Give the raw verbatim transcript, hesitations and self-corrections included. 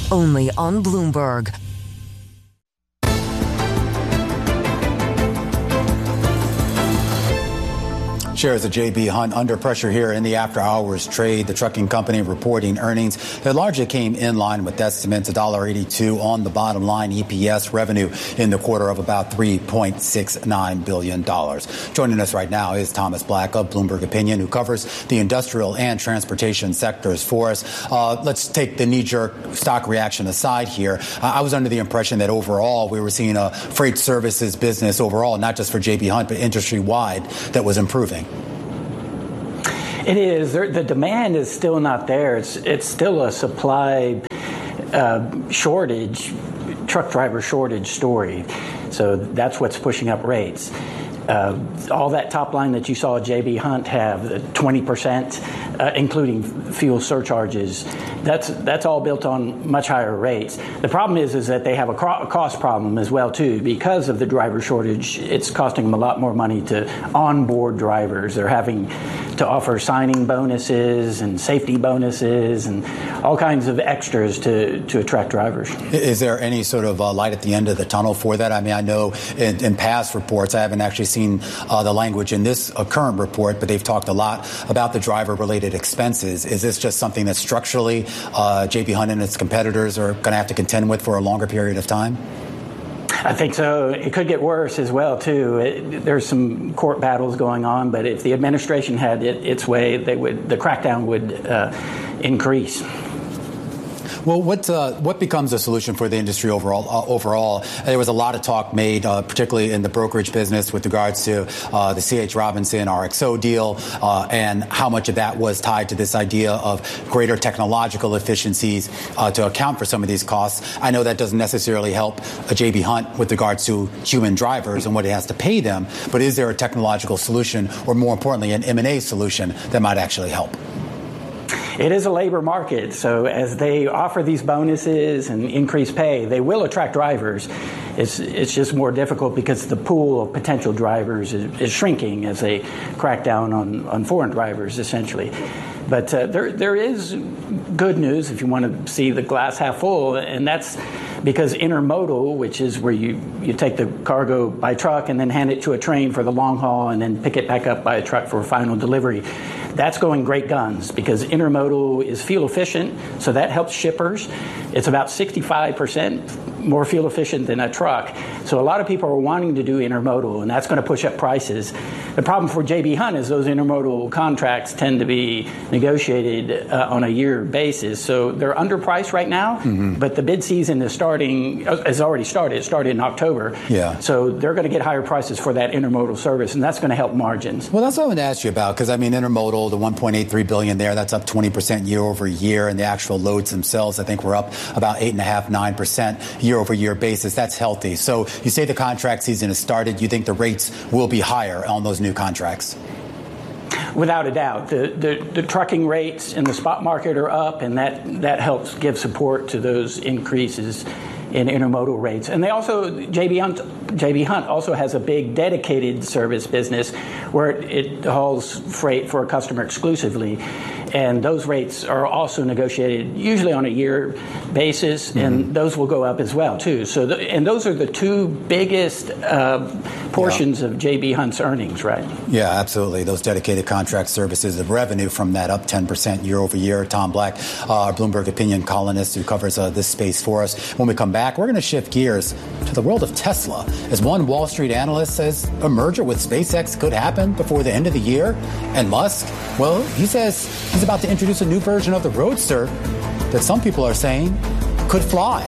only on Bloomberg. Shares of J B. Hunt under pressure here in the after-hours trade. The trucking company reporting earnings that largely came in line with estimates, one dollar eighty-two on the bottom line. E P S revenue in the quarter of about three point six nine billion dollars. Joining us right now is Thomas Black of Bloomberg Opinion, who covers the industrial and transportation sectors for us. Uh, let's take the knee-jerk stock reaction aside here. Uh, I was under the impression that overall we were seeing a freight services business overall, not just for J B. Hunt, but industry-wide, that was improving. It is. The demand is still not there. It's it's still a supply uh, shortage, truck driver shortage story. So that's what's pushing up rates. Uh, all that top line that you saw J B. Hunt have, the twenty percent, uh, including fuel surcharges, that's that's all built on much higher rates. The problem is is that they have a, cro- a cost problem as well, too. Because of the driver shortage, it's costing them a lot more money to onboard drivers. They're having to offer signing bonuses and safety bonuses and all kinds of extras to, to attract drivers. Is there any sort of uh, light at the end of the tunnel for that? I mean, I know in, in past reports, I haven't actually seen uh, the language in this uh, current report, but they've talked a lot about the driver-related expenses. Is this just something that structurally uh, J B. Hunt and its competitors are going to have to contend with for a longer period of time? I think so. It could get worse as well, too. It, there's some court battles going on, but if the administration had it its way, they would the crackdown would uh, increase. Well, what uh, what becomes a solution for the industry overall? Uh, overall, there was a lot of talk made, uh, particularly in the brokerage business, with regards to uh, the C H. Robinson R X O deal, uh, and how much of that was tied to this idea of greater technological efficiencies uh, to account for some of these costs. I know that doesn't necessarily help a J B. Hunt with regards to human drivers and what it has to pay them, but is there a technological solution, or more importantly, an M and A solution that might actually help? It is a labor market, so as they offer these bonuses and increase pay, they will attract drivers. It's it's just more difficult because the pool of potential drivers is, is shrinking as they crack down on, on foreign drivers, essentially. But uh, there there is good news if you want to see the glass half full, and that's because intermodal, which is where you, you take the cargo by truck and then hand it to a train for the long haul and then pick it back up by a truck for final delivery, that's going great guns because intermodal is fuel efficient, so that helps shippers. It's about sixty-five percent more fuel efficient than a truck. So a lot of people are wanting to do intermodal, and that's going to push up prices. The problem for J B. Hunt is those intermodal contracts tend to be negotiated uh, on a year basis. So they're underpriced right now, mm-hmm. but the bid season is starting, uh, has already started. It started in October. Yeah. So they're going to get higher prices for that intermodal service, and that's going to help margins. Well, that's what I wanted to ask you about, because, I mean, intermodal, the one point eight three billion dollars there, that's up twenty percent year over year, and the actual loads themselves, I think, were up about eight point five, nine percent year over year basis. That's healthy. So you say the contract season has started. You think the rates will be higher on those new contracts? Without a doubt. The, the, the trucking rates in the spot market are up, and that, that helps give support to those increases in intermodal rates. And they also, J B. Hunt, J B. Hunt also has a big dedicated service business where it, it hauls freight for a customer exclusively. And those rates are also negotiated usually on a year basis, mm-hmm. and those will go up as well, too. So, the, and those are the two biggest uh, portions yeah. of J B. Hunt's earnings, right? Yeah, absolutely. Those dedicated contract services of revenue from that up ten percent year over year. Tom Black, uh, our Bloomberg Opinion columnist who covers uh, this space for us. When we come back, we're going to shift gears to the world of Tesla. As one Wall Street analyst says, a merger with SpaceX could happen before the end of the year. And Musk, well, he says he's about to introduce a new version of the Roadster that some people are saying could fly.